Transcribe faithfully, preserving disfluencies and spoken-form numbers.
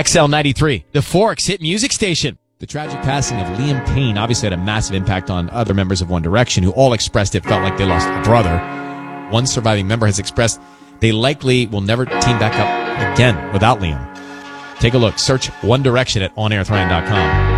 X L ninety-three, the Forks hit music station. The tragic passing of Liam Payne obviously had a massive impact on other members of One Direction, who all expressed it felt like they lost a brother. One surviving member has expressed they likely will never team back up again without Liam. Take a look. Search One Direction at on air thailand dot com.